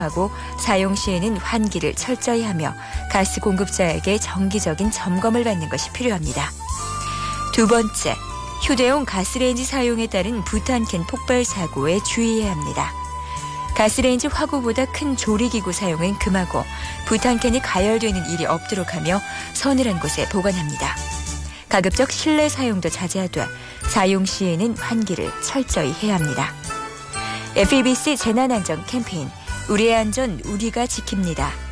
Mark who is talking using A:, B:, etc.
A: 하고 사용 시에는 환기를 철저히 하며 가스 공급자에게 정기적인 점검을 받는 것이 필요합니다. 두 번째, 휴대용 가스레인지 사용에 따른 부탄캔 폭발 사고에 주의해야 합니다. 가스레인지 화구보다 큰 조리기구 사용은 금하고 부탄캔이 가열되는 일이 없도록 하며 서늘한 곳에 보관합니다. 가급적 실내 사용도 자제하되 사용 시에는 환기를 철저히 해야 합니다. FEBC 재난안전 캠페인 우리의 안전 우리가 지킵니다.